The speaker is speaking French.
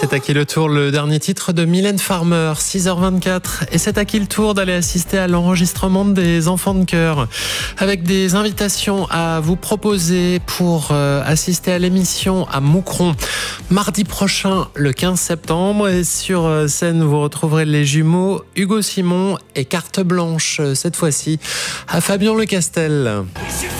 C'est à qui le tour, le dernier titre de Mylène Farmer, 6h24. Et c'est à qui le tour d'aller assister à l'enregistrement des Enfants de Chœur, avec des invitations à vous proposer pour assister à l'émission à Moucron mardi prochain, le 15 septembre. Et sur scène, vous retrouverez les jumeaux Hugo Simon et Carte Blanche, cette fois-ci à Fabien Le Castel.